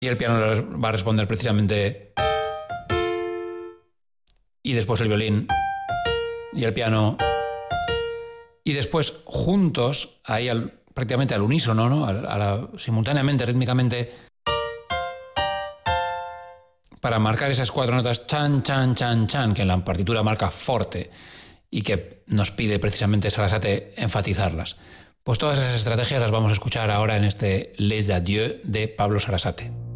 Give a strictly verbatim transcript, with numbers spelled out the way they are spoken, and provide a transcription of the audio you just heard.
y el piano va a responder precisamente, y después el violín y el piano, y después juntos, ahí al, prácticamente al unísono, ¿no? a, a la, simultáneamente, rítmicamente, para marcar esas cuatro notas chan, chan, chan, chan, que en la partitura marca forte y que nos pide precisamente Sarasate enfatizarlas. Pues todas esas estrategias las vamos a escuchar ahora en este Les Adieux de Pablo Sarasate.